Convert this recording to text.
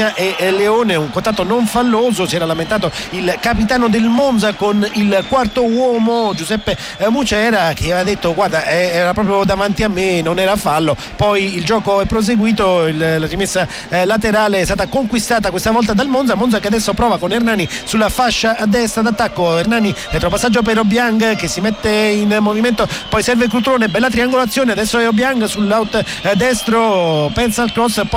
Messina e Leone, un contatto non falloso, si era lamentato il capitano del Monza con il quarto uomo Giuseppe Mucera, che aveva detto guarda era proprio davanti a me, non era fallo. Poi il gioco è proseguito, la rimessa laterale è stata conquistata questa volta dal Monza che adesso prova con Hernani sulla fascia a destra d'attacco. Hernani, retropassaggio per Obiang che si mette in movimento, poi serve Cutrone, bella triangolazione, adesso è Obiang sull'out destro, pensa al cross,